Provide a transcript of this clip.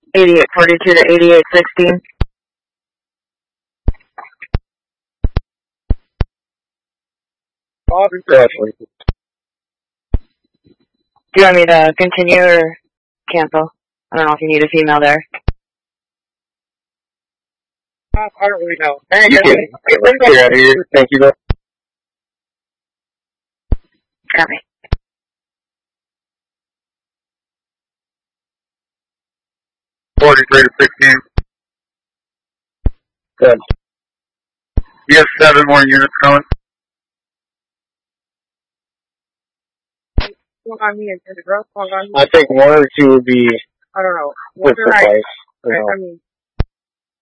8842 to 8816. Do you want me to continue or cancel? I don't know if you need a female there. I don't really know. You can get out of here. Thank you, though. Copy. Forty-three to 16. Good. You have 7 more units coming. I think 1 or 2 would be I don't know. would suffice. I mean,